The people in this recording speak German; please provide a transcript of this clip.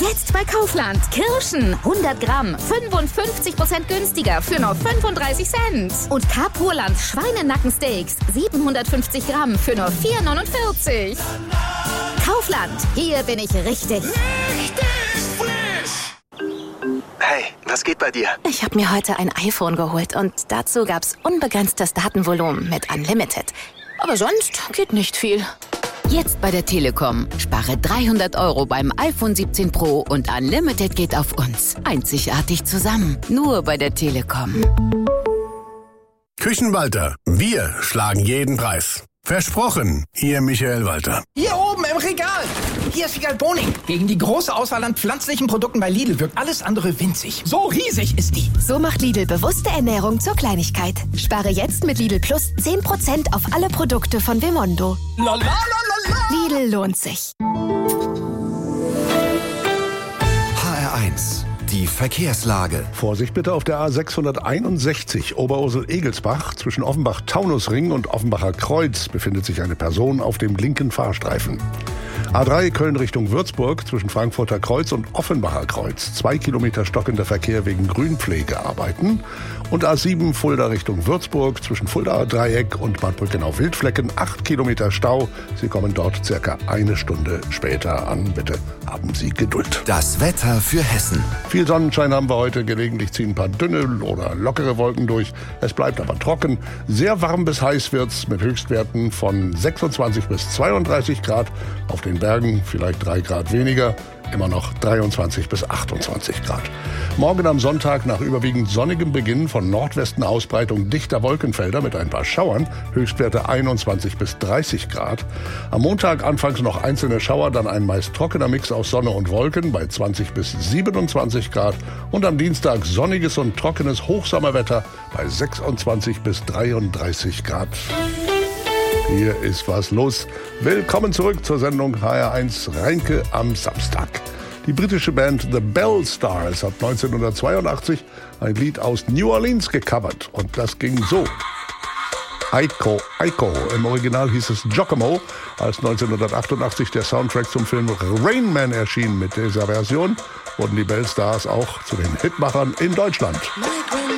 Jetzt bei Kaufland. Kirschen 100 Gramm, 55% günstiger für nur 35 Cent. Und Carpurland Schweinenackensteaks 750 Gramm für nur 4,49. Kaufland, hier bin ich richtig. Hey, was geht bei dir? Ich habe mir heute ein iPhone geholt und dazu gab's unbegrenztes Datenvolumen mit Unlimited. Aber sonst geht nicht viel. Jetzt bei der Telekom. Spare 300 € beim iPhone 17 Pro und Unlimited geht auf uns. Einzigartig zusammen. Nur bei der Telekom. Küchenwalter. Wir schlagen jeden Preis. Versprochen, Ihr Michael Walter. Hier oben im Regal. Hier ist Wiegald Boning. Gegen die große Auswahl an pflanzlichen Produkten bei Lidl wirkt alles andere winzig. So riesig ist die. So macht Lidl bewusste Ernährung zur Kleinigkeit. Spare jetzt mit Lidl Plus 10% auf alle Produkte von Vimondo. Lidl lohnt sich. HR1, die Verkehrslage. Vorsicht bitte auf der A661 Oberursel-Egelsbach. Zwischen Offenbach-Taunusring und Offenbacher Kreuz befindet sich eine Person auf dem linken Fahrstreifen. A3 Köln Richtung Würzburg zwischen Frankfurter Kreuz und Offenbacher Kreuz. 2 Kilometer stockender Verkehr wegen Grünpflegearbeiten. Und A7 Fulda Richtung Würzburg zwischen Fuldaer Dreieck und Bad Brückenau-Wildflecken. 8 Kilometer Stau. Sie kommen dort circa eine Stunde später an. Bitte haben Sie Geduld. Das Wetter für Hessen. Viel Sonnenschein haben wir heute. Gelegentlich ziehen ein paar dünne oder lockere Wolken durch. Es bleibt aber trocken. Sehr warm bis heiß wird's mit Höchstwerten von 26 bis 32 Grad. Auf den Bergen vielleicht 3 Grad weniger. Immer noch 23 bis 28 Grad. Morgen am Sonntag nach überwiegend sonnigem Beginn von Nordwesten Ausbreitung dichter Wolkenfelder mit ein paar Schauern. Höchstwerte 21 bis 30 Grad. Am Montag anfangs noch einzelne Schauer, dann ein meist trockener Mix aus Sonne und Wolken bei 20 bis 27 Grad. Und am Dienstag sonniges und trockenes Hochsommerwetter bei 26 bis 33 Grad. Hier ist was los. Willkommen zurück zur Sendung HR1 Reinke am Samstag. Die britische Band The Bell Stars hat 1982 ein Lied aus New Orleans gecovert. Und das ging so. Aiko, Aiko. Im Original hieß es Giacomo. Als 1988 der Soundtrack zum Film Rain Man erschien mit dieser Version, wurden die Bell Stars auch zu den Hitmachern in Deutschland.